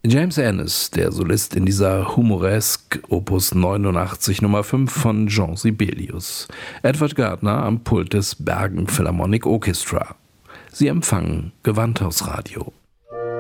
James Ennis, der Solist in dieser Humoresque, Opus 89 Nummer 5 von Jean Sibelius. Edward Gardner am Pult des Bergen Philharmonic Orchestra. Sie empfangen Gewandhausradio.